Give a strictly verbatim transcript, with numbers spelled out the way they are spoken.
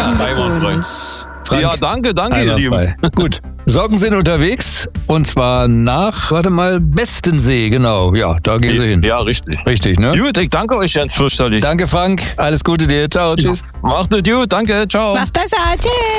Herzlichen Ja, Glückwunsch. Frank, Ja, danke, danke, ihr Lieben. einwandfrei. Gut. Sorgen sind unterwegs und zwar nach, warte mal, Bestensee, genau. Ja, da gehen sie hin. Ja, richtig. Richtig, ne? Gut, ich danke euch ganz fürchterlich. Danke, Frank. Alles Gute dir. Ciao, tschüss. Macht es gut, danke, ciao. Mach's besser. Tschüss.